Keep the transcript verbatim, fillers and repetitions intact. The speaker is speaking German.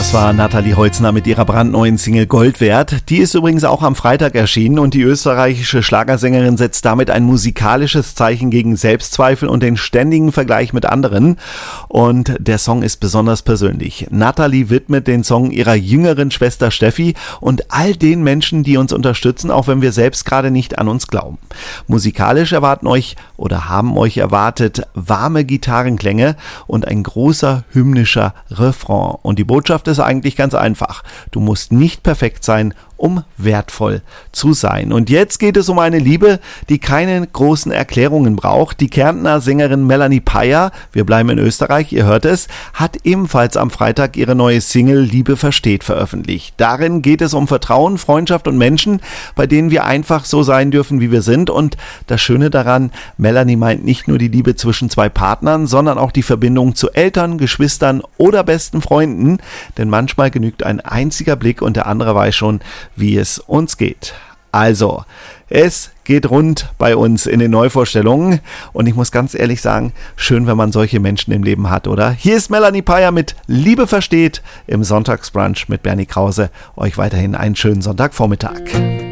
Das war Nathalie Holzner mit ihrer brandneuen Single Gold wert. Die ist übrigens auch am Freitag erschienen und die österreichische Schlagersängerin setzt damit ein musikalisches Zeichen gegen Selbstzweifel und den ständigen Vergleich mit anderen. Und der Song ist besonders persönlich. Nathalie widmet den Song ihrer jüngeren Schwester Steffi und all den Menschen, die uns unterstützen, auch wenn wir selbst gerade nicht an uns glauben. Musikalisch erwarten euch oder haben euch erwartet warme Gitarrenklänge und ein großer hymnischer Refrain. Und die Botschaft ist eigentlich ganz einfach. Du musst nicht perfekt sein, um wertvoll zu sein. Und jetzt geht es um eine Liebe, die keine großen Erklärungen braucht. Die Kärntner Sängerin Melanie Peyer, wir bleiben in Österreich, ihr hört es, hat ebenfalls am Freitag ihre neue Single Liebe versteht veröffentlicht. Darin geht es um Vertrauen, Freundschaft und Menschen, bei denen wir einfach so sein dürfen, wie wir sind. Und das Schöne daran, Melanie meint nicht nur die Liebe zwischen zwei Partnern, sondern auch die Verbindung zu Eltern, Geschwistern oder besten Freunden. Denn manchmal genügt ein einziger Blick und der andere weiß schon, wie es uns geht. Also, es geht rund bei uns in den Neuvorstellungen und ich muss ganz ehrlich sagen, schön, wenn man solche Menschen im Leben hat, oder? Hier ist Melanie Peyer mit Liebe versteht im Sonntagsbrunch mit Bernie Krause. Euch weiterhin einen schönen Sonntagvormittag.